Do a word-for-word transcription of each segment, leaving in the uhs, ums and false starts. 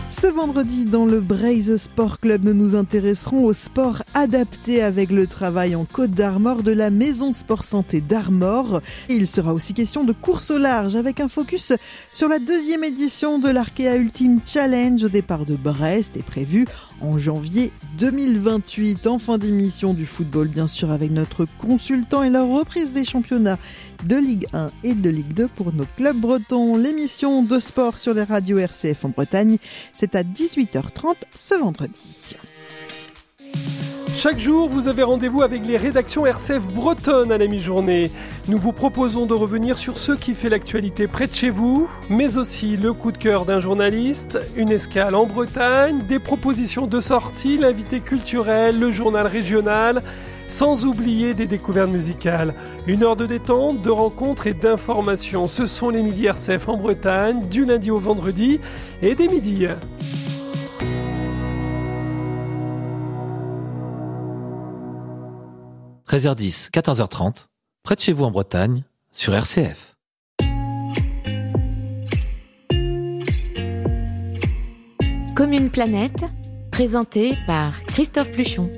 Ce vendredi, dans le Breiz Sport Club, nous nous intéresserons au sport adapté avec le travail en Côte d'Armor de la Maison Sport Santé d'Armor. Il sera aussi question de course au large avec un focus sur la deuxième édition de l'Arkea Ultimate Challenge au départ de Brest et prévu en janvier deux mille vingt-huit. En fin d'émission du football, bien sûr, avec notre consultant et la reprise des championnats de Ligue un et de Ligue deux pour nos clubs bretons. L'émission de sport sur les radios R C F en Bretagne, c'est à dix-huit heures trente ce vendredi. Chaque jour, vous avez rendez-vous avec les rédactions R C F bretonnes à la mi-journée. Nous vous proposons de revenir sur ce qui fait l'actualité près de chez vous, mais aussi le coup de cœur d'un journaliste, une escale en Bretagne, des propositions de sortie, l'invité culturel, le journal régional, sans oublier des découvertes musicales. Une heure de détente, de rencontres et d'informations. Ce sont les midis R C F en Bretagne, du lundi au vendredi et des midis. treize heures dix, quatorze heures trente, près de chez vous en Bretagne, sur R C F. Comme une planète, présenté par Christophe Pluchon.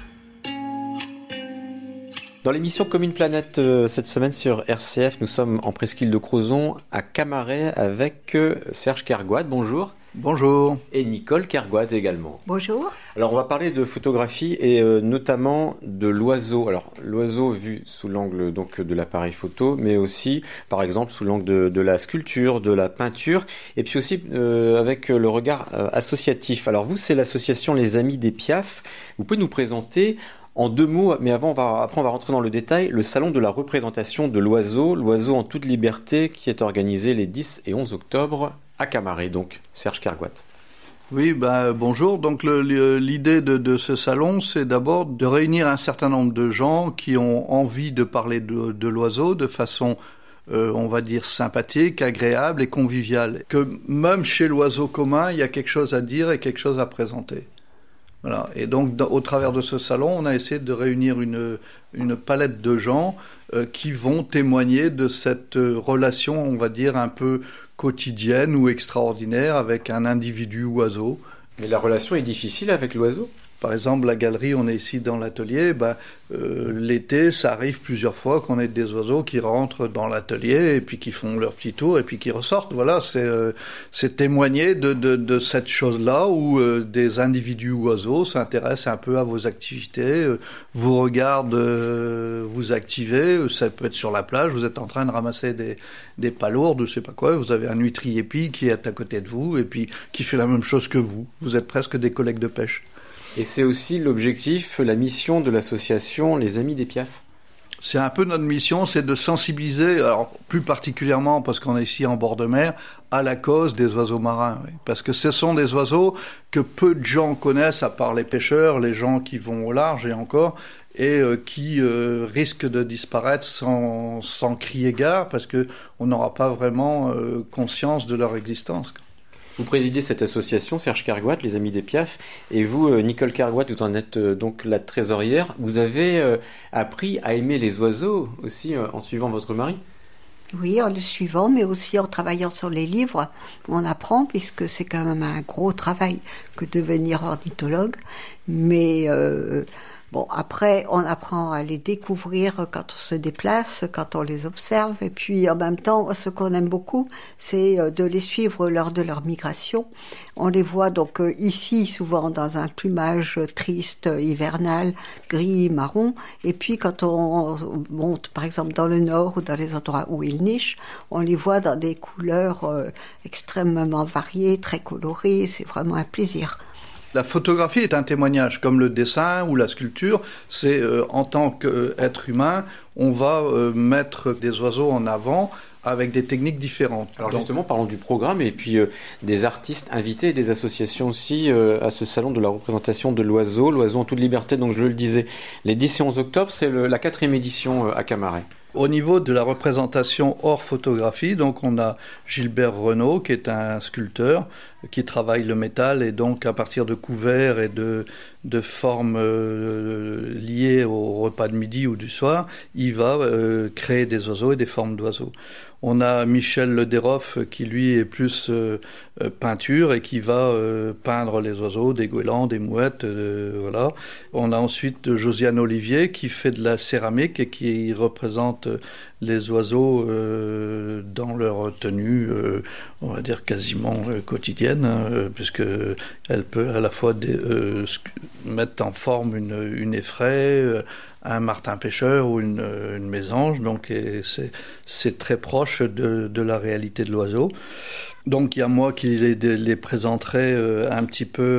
Dans l'émission Comme une planète, euh, cette semaine sur R C F, nous sommes en presqu'île de Crozon à Camaret avec euh, Serge Kergoat, bonjour. Bonjour. Et Nicole Kergoat également. Bonjour. Alors on va parler de photographie et euh, notamment de l'oiseau. Alors l'oiseau vu sous l'angle donc de l'appareil photo, mais aussi par exemple sous l'angle de, de la sculpture, de la peinture, et puis aussi euh, avec le regard euh, associatif. Alors vous, c'est l'association Les Amis des Piaf. Vous pouvez nous présenter en deux mots, mais avant on va, après on va rentrer dans le détail, le salon de la représentation de l'oiseau, l'oiseau en toute liberté, qui est organisé les dix et onze octobre à Camaret, donc Serge Kergoat. Oui, ben, bonjour. Donc le, le, l'idée de, de ce salon, c'est d'abord de réunir un certain nombre de gens qui ont envie de parler de, de l'oiseau de façon, euh, on va dire, sympathique, agréable et conviviale. Que même chez l'oiseau commun, il y a quelque chose à dire et quelque chose à présenter. Voilà. Et donc, dans, au travers de ce salon, on a essayé de réunir une, une palette de gens euh, qui vont témoigner de cette euh, relation, on va dire, un peu quotidienne ou extraordinaire avec un individu oiseau. Mais la relation est difficile avec l'oiseau ? Par exemple, la galerie, on est ici dans l'atelier, ben, euh, l'été, ça arrive plusieurs fois qu'on ait des oiseaux qui rentrent dans l'atelier et puis qui font leur petit tour et puis qui ressortent. Voilà, c'est, euh, c'est témoigner de, de, de cette chose-là où euh, des individus oiseaux s'intéressent un peu à vos activités, euh, vous regardent, euh, vous activez, ça peut être sur la plage, vous êtes en train de ramasser des, des palourdes, je sais pas quoi, vous avez un huîtrier-pie qui est à côté de vous et puis qui fait la même chose que vous. Vous êtes presque des collègues de pêche. Et c'est aussi l'objectif, la mission de l'association Les Amis des Piaf. C'est un peu notre mission, c'est de sensibiliser, alors plus particulièrement parce qu'on est ici en bord de mer, à la cause des oiseaux marins. Oui. Parce que ce sont des oiseaux que peu de gens connaissent, à part les pêcheurs, les gens qui vont au large et encore, et euh, qui euh, risquent de disparaître sans, sans crier gare, parce qu'on n'aura pas vraiment euh, conscience de leur existence. Vous présidez cette association, Serge Kergoat, Les Amis des Piaf, et vous, euh, Nicole Kergoat, vous en êtes euh, donc la trésorière. Vous avez euh, appris à aimer les oiseaux aussi euh, en suivant votre mari ? Oui, en le suivant, mais aussi en travaillant sur les livres. On apprend, puisque c'est quand même un gros travail que devenir ornithologue. Mais euh, bon, après, on apprend à les découvrir quand on se déplace, quand on les observe. Et puis, en même temps, ce qu'on aime beaucoup, c'est de les suivre lors de leur migration. On les voit donc ici, souvent dans un plumage triste, hivernal, gris, marron. Et puis, quand on monte, par exemple, dans le nord ou dans les endroits où ils nichent, on les voit dans des couleurs extrêmement variées, très colorées. C'est vraiment un plaisir. La photographie est un témoignage, comme le dessin ou la sculpture. C'est euh, en tant qu'être humain, on va euh, mettre des oiseaux en avant avec des techniques différentes. Alors Donc, justement, parlons du programme et puis euh, des artistes invités et des associations aussi euh, à ce salon de la représentation de l'oiseau, l'oiseau en toute liberté. Donc je le disais, les dix et onze octobre, c'est le, la quatrième édition euh, à Camaret. Au niveau de la représentation hors photographie, donc on a Gilbert Renaud qui est un sculpteur qui travaille le métal et donc à partir de couverts et de, de formes euh, liées au repas de midi ou du soir, il va euh, créer des oiseaux et des formes d'oiseaux. On a Michel Lederoff qui lui est plus euh, euh, peinture et qui va euh, peindre les oiseaux, des goélands, des mouettes, euh, voilà. On a ensuite Josiane Olivier qui fait de la céramique et qui représente les oiseaux euh, dans leur tenue, euh, on va dire quasiment euh, quotidienne, hein, puisque elle peut à la fois des, euh, mettre en forme une, une effraie, euh, un martin pêcheur ou une, une mésange, donc et c'est, c'est très proche de, de la réalité de l'oiseau. Donc il y a moi qui les, les présenterai euh, un petit peu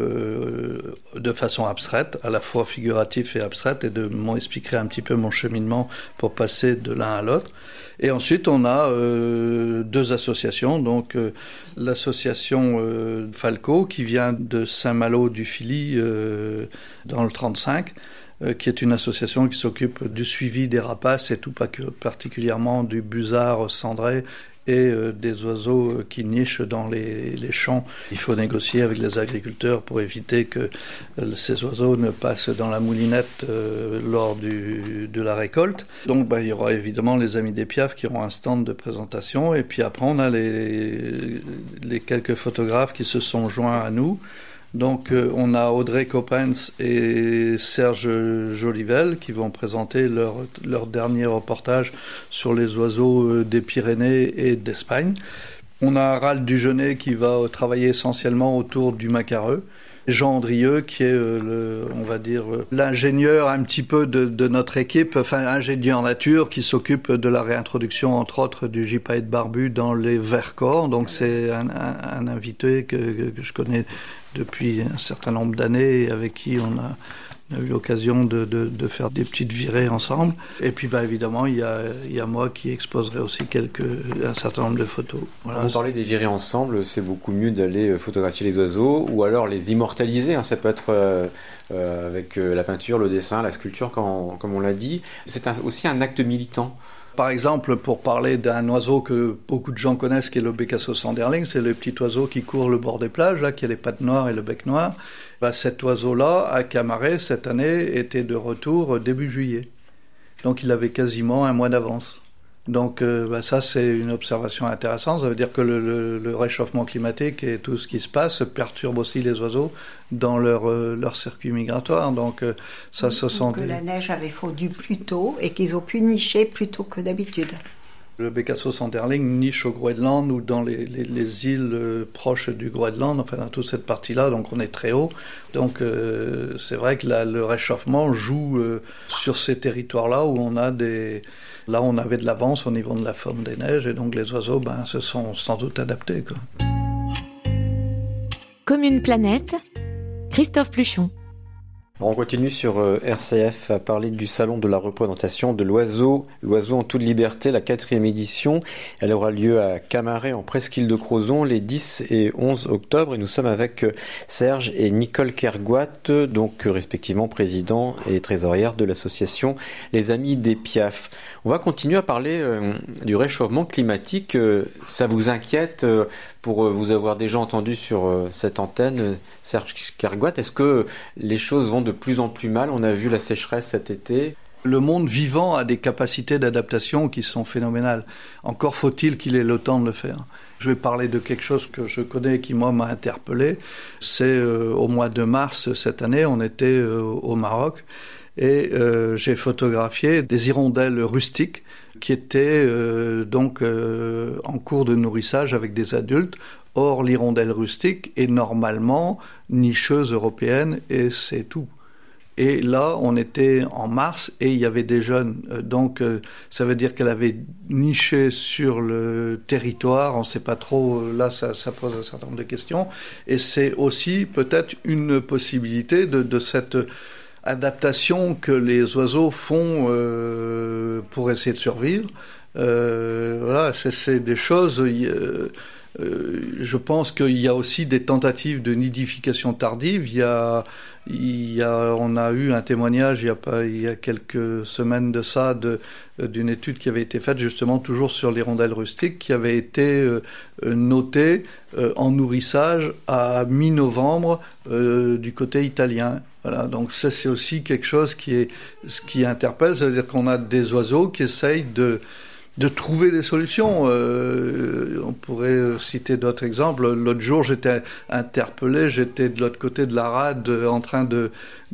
euh, de façon abstraite, à la fois figurative et abstraite, et de m'expliquerai un petit peu mon cheminement pour passer de l'un à l'autre. Et ensuite on a euh, deux associations, donc euh, l'association euh, Falco qui vient de Saint-Malo du Fili euh, dans le trente-cinq, euh, qui est une association qui s'occupe du suivi des rapaces et tout particulièrement du busard cendré et euh, des oiseaux euh, qui nichent dans les, les champs. Il faut négocier avec les agriculteurs pour éviter que euh, ces oiseaux ne passent dans la moulinette euh, lors du, de la récolte. Donc bah, il y aura évidemment les amis des Piaf qui auront un stand de présentation, et puis après on a les, les quelques photographes qui se sont joints à nous. Donc euh, on a Audrey Coppens et Serge Jolivel qui vont présenter leur, leur dernier reportage sur les oiseaux euh, des Pyrénées et d'Espagne. On a Harald Dugenet qui va euh, travailler essentiellement autour du macareux. Jean Andrieux qui est, euh, le, on va dire, euh, l'ingénieur un petit peu de, de notre équipe, enfin ingénieur nature qui s'occupe de la réintroduction entre autres du gypaète barbu dans les Vercors. Donc c'est un, un, un invité que, que, que je connais depuis un certain nombre d'années et avec qui on a, on a eu l'occasion de, de, de faire des petites virées ensemble. Et puis bah, évidemment, il y a, il y a moi qui exposerai aussi quelques, un certain nombre de photos. Voilà. Quand on parlait des virées ensemble, c'est beaucoup mieux d'aller photographier les oiseaux ou alors les immortaliser. Hein. Ça peut être euh, euh, avec euh, la peinture, le dessin, la sculpture, comme, comme on l'a dit. C'est un, aussi un acte militant. Par exemple, pour parler d'un oiseau que beaucoup de gens connaissent, qui est le Bécassos sanderling, c'est le petit oiseau qui court le bord des plages, là, qui a les pattes noires et le bec noir. Bah, cet oiseau-là, à Camaret, cette année, était de retour début juillet. Donc il avait quasiment un mois d'avance. Donc euh, bah, ça, c'est une observation intéressante. Ça veut dire que le, le, le réchauffement climatique et tout ce qui se passe perturbe aussi les oiseaux dans leur, euh, leur circuit migratoire. Donc euh, ça se sent... Que la neige avait fondu plus tôt et qu'ils ont pu nicher plus tôt que d'habitude. Le Bécassos sanderling niche au Groenland ou dans les, les, les îles euh, proches du Groenland, enfin dans toute cette partie-là, donc on est très haut. Donc euh, c'est vrai que la, le réchauffement joue euh, sur ces territoires-là où on a des... Là on avait de l'avance au niveau de la forme des neiges et donc les oiseaux ben, se sont sans doute adaptés, quoi. Comme une planète, Christophe Pluchon. On continue sur R C F à parler du salon de la représentation de l'oiseau, l'oiseau en toute liberté, la quatrième édition. Elle aura lieu à Camaret en presqu'île de Crozon les dix et onze octobre et nous sommes avec Serge et Nicole Kergoat, donc respectivement président et trésorière de l'association Les Amis des Piaf. On va continuer à parler euh, du réchauffement climatique. Euh, ça vous inquiète euh, pour euh, vous avoir déjà entendu sur euh, cette antenne, euh, Serge Kergoat, est-ce que les choses vont de plus en plus mal? On a vu la sécheresse cet été. Le monde vivant a des capacités d'adaptation qui sont phénoménales. Encore faut-il qu'il ait le temps de le faire. Je vais parler de quelque chose que je connais et qui, moi, m'a interpellé. C'est euh, au mois de mars cette année, on était euh, au Maroc. Et euh, j'ai photographié des hirondelles rustiques qui étaient euh, donc euh, en cours de nourrissage avec des adultes. Or, l'hirondelle rustique est normalement nicheuse européenne et c'est tout. Et là, on était en mars et il y avait des jeunes. Donc, euh, ça veut dire qu'elle avait niché sur le territoire. On ne sait pas trop. Là, ça, ça pose un certain nombre de questions. Et c'est aussi peut-être une possibilité de, de cette adaptation que les oiseaux font euh, pour essayer de survivre. Euh, voilà, c'est, c'est des choses... Euh, euh, je pense qu'il y a aussi des tentatives de nidification tardive. Il y a, il y a, on a eu un témoignage il y a, pas, il y a quelques semaines de ça de, d'une étude qui avait été faite justement toujours sur l'hirondelle rustique qui avait été euh, notée euh, en nourrissage à mi-novembre euh, du côté italien. Voilà, donc ça c'est aussi quelque chose qui est, ce qui interpelle, c'est-à-dire qu'on a des oiseaux qui essayent de de trouver des solutions. Euh, on pourrait citer d'autres exemples. L'autre jour, j'étais interpellé, j'étais de l'autre côté de la rade en train de...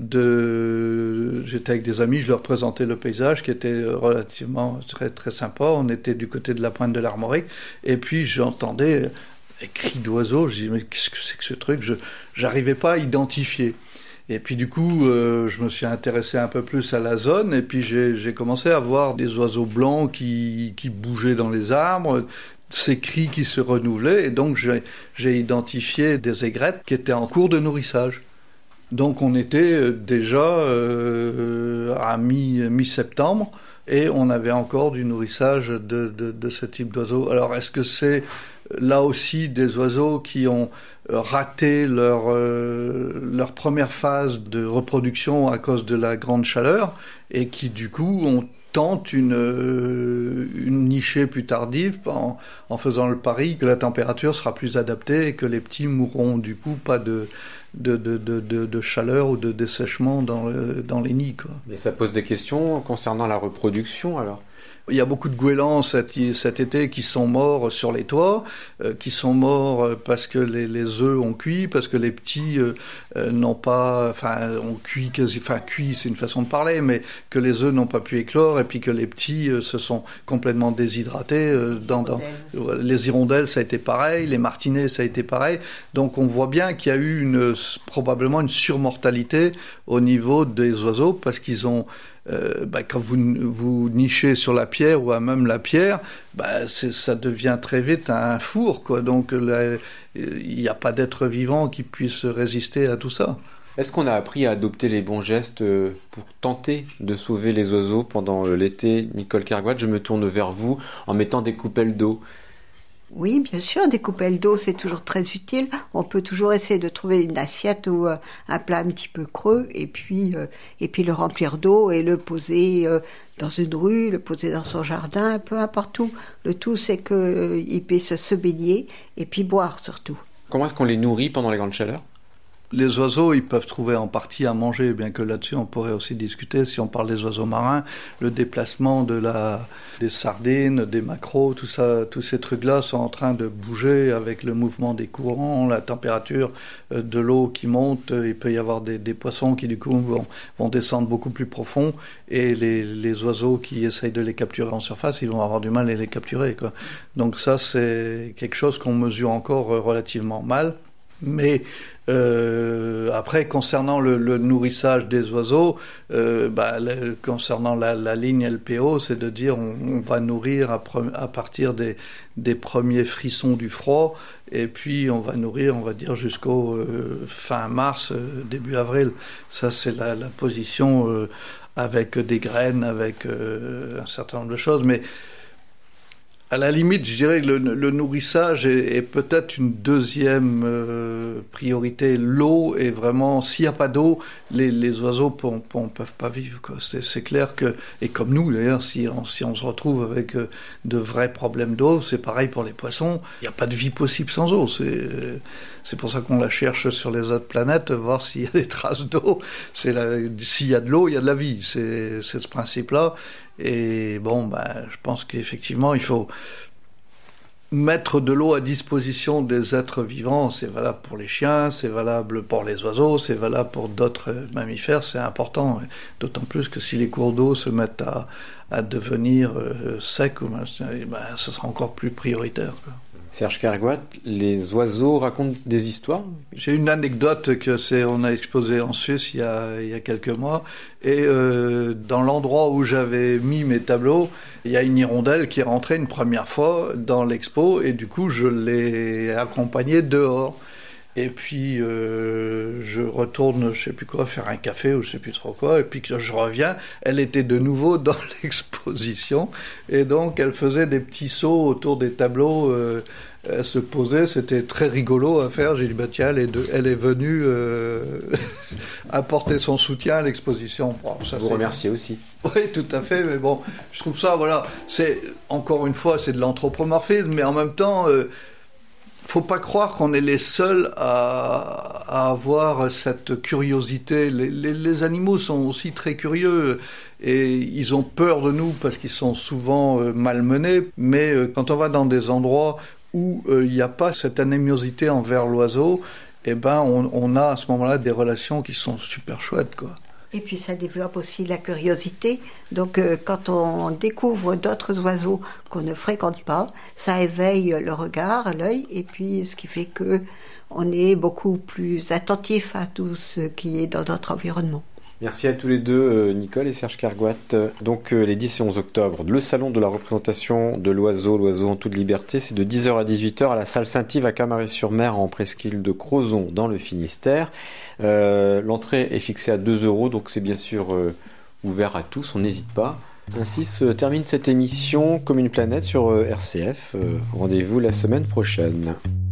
de... J'étais avec des amis, je leur présentais le paysage qui était relativement très, très sympa. On était du côté de la pointe de l'Armorique. Et puis, j'entendais des cris d'oiseaux. Je dis, mais qu'est-ce que c'est que ce truc ? Je n'arrivais pas à identifier. Et puis du coup, euh, je me suis intéressé un peu plus à la zone, et puis j'ai, j'ai commencé à voir des oiseaux blancs qui, qui bougeaient dans les arbres, ces cris qui se renouvelaient, et donc j'ai, j'ai identifié des aigrettes qui étaient en cours de nourrissage. Donc on était déjà euh, à mi, mi-septembre, et on avait encore du nourrissage de, de, de ce type d'oiseaux. Alors est-ce que c'est là aussi des oiseaux qui ont raté leur, euh, leur première phase de reproduction à cause de la grande chaleur et qui du coup ont tentent une, euh, une nichée plus tardive en, en faisant le pari que la température sera plus adaptée et que les petits mourront du coup pas de, de, de, de, de, de chaleur ou de dessèchement dans, le, dans les nids, quoi. Mais ça pose des questions concernant la reproduction alors ? Il y a beaucoup de goélands cet, cet été qui sont morts sur les toits, euh, qui sont morts parce que les, les œufs ont cuit, parce que les petits euh, euh, n'ont pas, enfin, ont cuit quasi, enfin, cuit, c'est une façon de parler, mais que les œufs n'ont pas pu éclore et puis que les petits euh, se sont complètement déshydratés. Euh, dans, dans, les hirondelles, ça a été pareil, les martinets, ça a été pareil. Donc, on voit bien qu'il y a eu une, probablement une surmortalité au niveau des oiseaux parce qu'ils ont Euh, bah, quand vous, vous nichez sur la pierre ou à même la pierre, bah, c'est, ça devient très vite un four, quoi. Donc il n'y a pas d'être vivant qui puisse résister à tout ça. Est-ce qu'on a appris à adopter les bons gestes pour tenter de sauver les oiseaux pendant l'été ? Nicole Kergoat, je me tourne vers vous en mettant des coupelles d'eau. Oui, bien sûr, des coupelles d'eau, c'est toujours très utile. On peut toujours essayer de trouver une assiette ou euh, un plat un petit peu creux et puis, euh, et puis le remplir d'eau et le poser euh, dans une rue, le poser dans son jardin, peu importe où. Le tout, c'est qu'il euh, puisse se baigner et puis boire surtout. Comment est-ce qu'on les nourrit pendant les grandes chaleurs ? Les oiseaux, ils peuvent trouver en partie à manger, bien que là-dessus on pourrait aussi discuter, si on parle des oiseaux marins, le déplacement de la, des sardines, des maquereaux, tout ça, tous ces trucs-là sont en train de bouger avec le mouvement des courants, la température de l'eau qui monte. Il peut y avoir des, des poissons qui du coup vont, vont descendre beaucoup plus profond, et les, les oiseaux qui essayent de les capturer en surface, ils vont avoir du mal à les capturer, quoi. Donc ça, c'est quelque chose qu'on mesure encore relativement mal. Mais euh, après, concernant le, le nourrissage des oiseaux, euh, bah, le, concernant la, la ligne L P O, c'est de dire on, on va nourrir à, pre, à partir des, des premiers frissons du froid, et puis on va nourrir, on va dire, jusqu'au euh, fin mars, euh, début avril. Ça, c'est la, la position euh, avec des graines, avec euh, un certain nombre de choses, mais à la limite, je dirais que le, le nourrissage est, est peut-être une deuxième euh, priorité. L'eau est vraiment, s'il n'y a pas d'eau, les, les oiseaux ne peuvent pas vivre, quoi. C'est, c'est clair que, et comme nous d'ailleurs, si on, si on se retrouve avec euh, de vrais problèmes d'eau, c'est pareil pour les poissons. Il n'y a pas de vie possible sans eau. C'est, c'est pour ça qu'on la cherche sur les autres planètes, voir s'il y a des traces d'eau. C'est la, s'il y a de l'eau, il y a de la vie. C'est, c'est ce principe-là. Et bon, ben, je pense qu'effectivement, il faut mettre de l'eau à disposition des êtres vivants. C'est valable pour les chiens, c'est valable pour les oiseaux, c'est valable pour d'autres mammifères. C'est important, d'autant plus que si les cours d'eau se mettent à, à devenir euh, secs, ben, ce sera encore plus prioritaire, quoi. Serge Kergoat, les oiseaux racontent des histoires ? J'ai une anecdote que c'est, on a exposé en Suisse il y a, il y a quelques mois, et euh, dans l'endroit où j'avais mis mes tableaux, il y a une hirondelle qui est rentrée une première fois dans l'expo, et du coup je l'ai accompagnée dehors. Et puis euh, je retourne, je sais plus quoi, faire un café ou je sais plus trop quoi, et puis que je reviens, elle était de nouveau dans l'exposition, et donc elle faisait des petits sauts autour des tableaux, euh, elle se posait, c'était très rigolo à faire. J'ai dit bah tiens, elle est, de, elle est venue euh, apporter son soutien à l'exposition. Bon, ça, vous remercier aussi. Oui, tout à fait, mais bon, je trouve ça, voilà, c'est encore une fois, c'est de l'anthropomorphisme, mais en même temps. Euh, Faut pas croire qu'on est les seuls à, à avoir cette curiosité. Les, les, les animaux sont aussi très curieux et ils ont peur de nous parce qu'ils sont souvent euh, malmenés. Mais euh, quand on va dans des endroits où il euh, n'y a pas cette animosité envers l'oiseau, eh ben on, on a à ce moment-là des relations qui sont super chouettes, quoi. Et puis ça développe aussi la curiosité. Donc euh, quand on découvre d'autres oiseaux qu'on ne fréquente pas, ça éveille le regard, l'œil, et puis ce qui fait que on est beaucoup plus attentif à tout ce qui est dans notre environnement. Merci à tous les deux, euh, Nicole et Serge Kergoat. Donc euh, les dix et onze octobre, le salon de la représentation de l'oiseau, l'oiseau en toute liberté, c'est de dix heures à dix-huit heures à la salle Saint-Yves à Camaret-sur-Mer en presqu'île de Crozon dans le Finistère. Euh, l'entrée est fixée à deux euros, donc c'est bien sûr euh, ouvert à tous, on n'hésite pas. Ainsi se termine cette émission Comme une planète sur euh, R C F. Euh, rendez-vous la semaine prochaine.